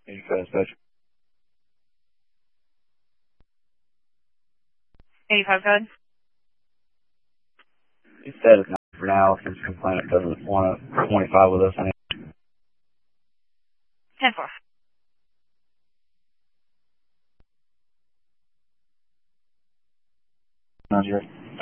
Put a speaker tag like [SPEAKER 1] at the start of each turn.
[SPEAKER 1] 85 dispatch.
[SPEAKER 2] 85 code.
[SPEAKER 1] It's status 9 for now since complainant doesn't want to 25 with us.
[SPEAKER 2] 10-4.
[SPEAKER 1] 90.